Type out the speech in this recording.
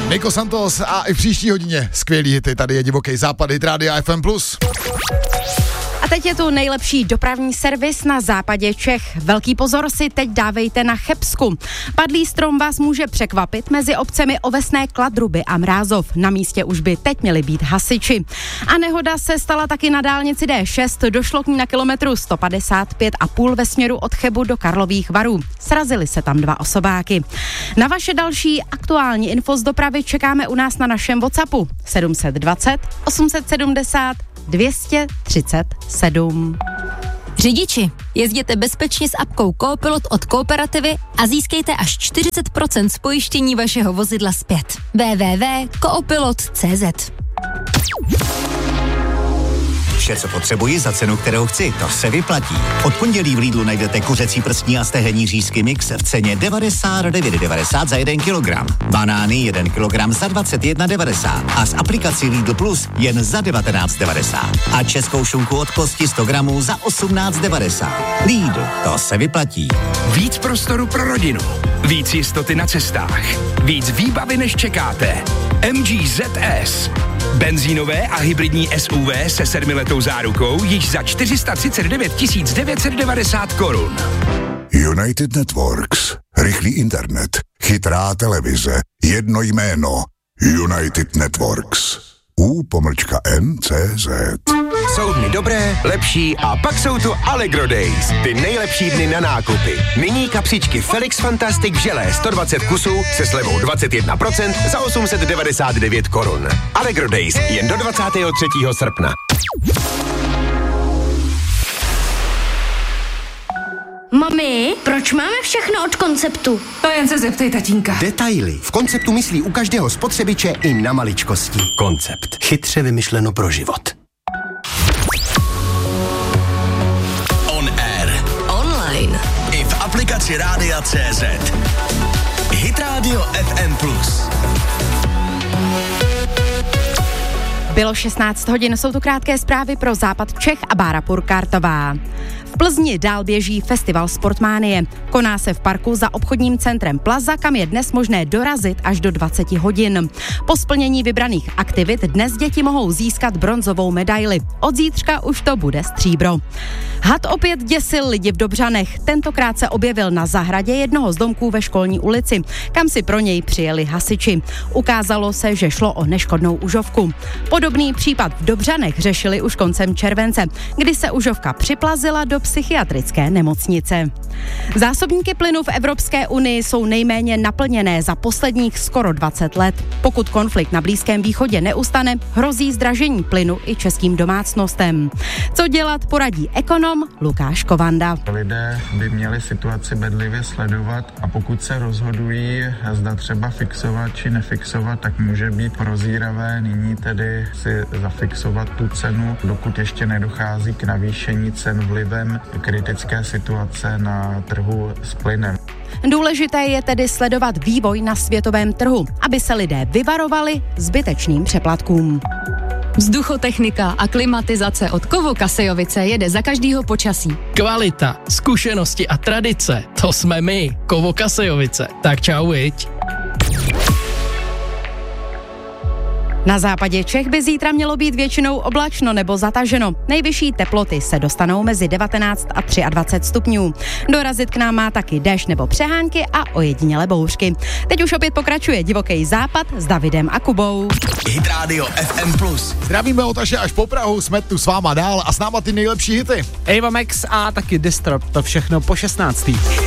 Nico Santos a i v příští hodině skvělý hity. Tady je Divoký západ, hit Rádia FM+. A teď je tu nejlepší dopravní servis na západě Čech. Velký pozor si teď dávejte na Chebsku. Padlý strom vás může překvapit mezi obcemi Ovesné Kladruby a Mrázov. Na místě už by teď měli být hasiči. A nehoda se stala taky na dálnici D6. Došlo k ní na kilometru 155,5 ve směru od Chebu do Karlových Varů. Srazily se tam 2 osobáky. Na vaše další aktuální info z dopravy čekáme u nás na našem WhatsAppu 720 870 237. Řidiči, jezděte bezpečně s apkou Koopilot od Kooperativy a získejte až 40% z pojištění vašeho vozidla zpět. www.koopilot.cz. Vše, co potřebuji za cenu, kterou chci, to se vyplatí. Od pondělí v Lidlu najdete kuřecí prstní a stehenní řízky mix v ceně 99,90 za 1 kilogram. Banány 1 kilogram za 21,90 a z aplikací Lidl Plus jen za 19,90. A českou šunku od kosti 100 gramů za 18,90. Lidl, to se vyplatí. Víc prostoru pro rodinu, víc jistoty na cestách, víc výbavy než čekáte. MG ZS. Benzínové a hybridní SUV se 7letou zárukou již za 439 990 korun. United Networks. Rychlý internet, chytrá televize, jedno jméno. United Networks. U-NCZ. Jsou dny dobré, lepší a pak jsou tu Allegro Days. Ty nejlepší dny na nákupy. Nyní kapsičky Felix Fantastic v želé 120 kusů se slevou 21% za 899 korun. Allegro Days jen do 23. srpna. Mami, proč máme všechno od Konceptu? To jen se zeptej tatínka. Detaily. V Konceptu myslí u každého spotřebiče i na maličkosti. Koncept. Chytře vymyšleno pro život. On air. Online. I v aplikaci Rádia.cz. Hit Radio FM+. Bylo 16 hodin, jsou to krátké zprávy pro západ Čech a Bára Purkartová. V Plzni dál běží festival Sportmánie. Koná se v parku za obchodním centrem Plaza, kam je dnes možné dorazit až do 20 hodin. Po splnění vybraných aktivit dnes děti mohou získat bronzovou medaili. Od zítřka už to bude stříbro. Had opět děsil lidi v Dobřanech. Tentokrát se objevil na zahradě jednoho z domků ve Školní ulici, kam si pro něj přijeli hasiči. Ukázalo se, že šlo o neškodnou užovku. Podobný případ v Dobřanech řešili už koncem července, kdy se užovka připlazila do psychiatrické nemocnice. Zásobníky plynu v Evropské unii jsou nejméně naplněné za posledních skoro 20 let. Pokud konflikt na Blízkém východě neustane, hrozí zdražení plynu i českým domácnostem. Co dělat, poradí ekonom Lukáš Kovanda. Lidé by měli situaci bedlivě sledovat a pokud se rozhodují, zda třeba fixovat či nefixovat, tak může být prozíravé nyní tedy si zafixovat tu cenu, dokud ještě nedochází k navýšení cen vlivem kritické situace na trhu s plynem. Důležité je tedy sledovat vývoj na světovém trhu, aby se lidé vyvarovali zbytečným přeplatkům. Vzduchotechnika a klimatizace od Kovo Kasejovice jede za každýho počasí. Kvalita, zkušenosti a tradice, to jsme my, Kovo Kasejovice. Tak čau, viď? Na západě Čech by zítra mělo být většinou oblačno nebo zataženo. Nejvyšší teploty se dostanou mezi 19 a 23 stupňů. Dorazit k nám má taky déšť nebo přehánky a ojedinělé bouřky. Teď už opět pokračuje Divoký západ s Davidem a Kubou. Hit Radio FM+. Zdravíme od až po Prahu, jsme tu s váma dál a s náma ty nejlepší hity. Ava Max a taky Distrop, to všechno po 16.